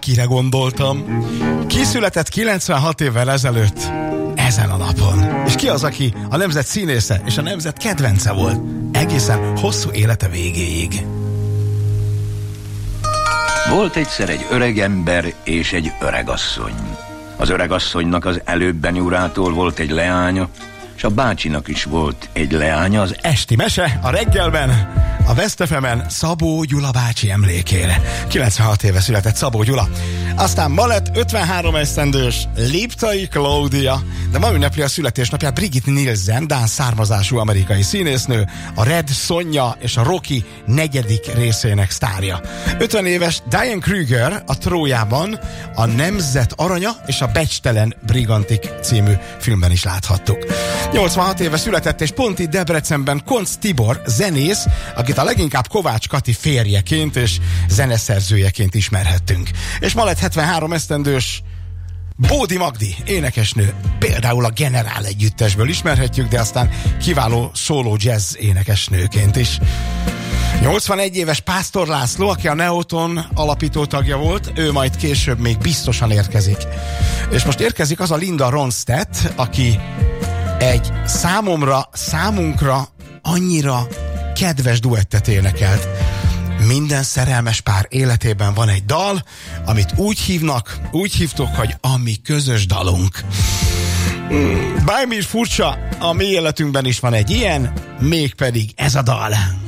akire gondoltam. Kiszületett 96 évvel ezelőtt ezen a napon. És ki az, aki a nemzet színésze és a nemzet kedvence volt egészen hosszú élete végéig? Volt egyszer egy öregember és egy öregasszony. Az öregasszonynak az előbbeni urától volt egy leánya, és a bácsinak is volt egy leánya. Az esti mese a reggelben, a West FM-en Szabó Gyula bácsi emlékére. 96 éve született Szabó Gyula. Aztán ma lett 53 esztendős Liptai Klaudia, de ma ünnepli a születésnapját Brigitte Nielsen, dán származású amerikai színésznő, a Red Sonja és a Rocky negyedik részének sztárja. 50 éves Diane Kruger a Trójában, a Nemzet aranya és a Becstelen Brigantik című filmben is láthattuk. 86 éve született, és pont itt Debrecenben Koncz Tibor, zenész, akit a leginkább Kovács Kati férjeként és zeneszerzőjeként ismerhettünk. És ma lett 73 esztendős Bódi Magdi, énekesnő, például a Generál együttesből ismerhetjük, de aztán kiváló szóló jazz énekesnőként is. 81 éves Pásztor László, aki a Neoton alapító tagja volt, ő majd később még biztosan érkezik. És most érkezik az a Linda Ronstadt, aki egy számunkra annyira kedves duettet énekelt. Minden szerelmes pár életében van egy dal, amit úgy hívtok, hogy a mi közös dalunk. Bármi is furcsa, a mi életünkben is van egy ilyen, mégpedig ez a dal.